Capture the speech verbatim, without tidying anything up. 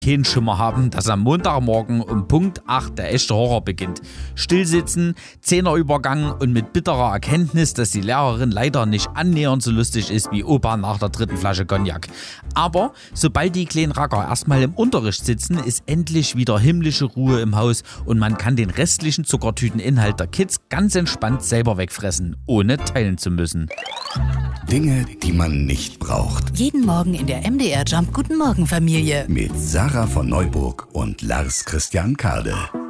keinen Schimmer haben, dass am Montagmorgen um Punkt acht der echte Horror beginnt. Stillsitzen, Zehnerübergang und mit bitterer Erkenntnis, dass die Lehrerin leider nicht annähernd so lustig ist wie Opa nach der dritten Flasche Cognac. Aber sobald die kleinen Racker erstmal im Unterricht sitzen, ist endlich wieder himmlische Ruhe im Haus und man kann den restlichen Zuckertüteninhalt der Kids ganz entspannt selber wegfressen, ohne teilen zu müssen. Dinge, die man nicht braucht. Jeden Morgen in der M D R Jump Guten Morgen Familie. Mit Sarah von Neuburg und Lars Christian Kade.